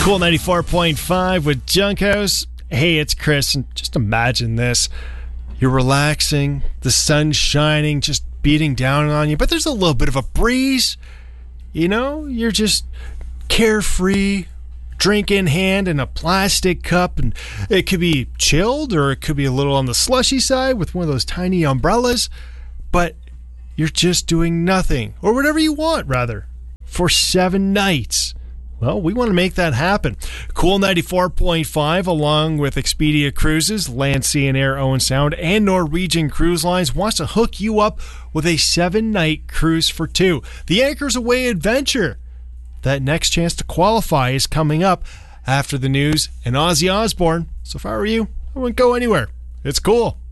Cool 94.5 with Junkhouse. Hey, it's Chris, and just imagine this. You're relaxing, the sun's shining, just beating down on you, but there's a little bit of a breeze. You know, you're just carefree, drink in hand in a plastic cup, and it could be chilled or it could be a little on the slushy side with one of those tiny umbrellas, but you're just doing nothing, or whatever you want, rather, for 7 nights. Well, we want to make that happen. Cool 94.5, along with Expedia Cruises, Land, Sea, and Air, Owen Sound, and Norwegian Cruise Lines, wants to hook you up with a 7-night cruise for 2. The Anchors Away adventure. That next chance to qualify is coming up after the news and Ozzy Osbourne. So if I were you, I wouldn't go anywhere. It's cool.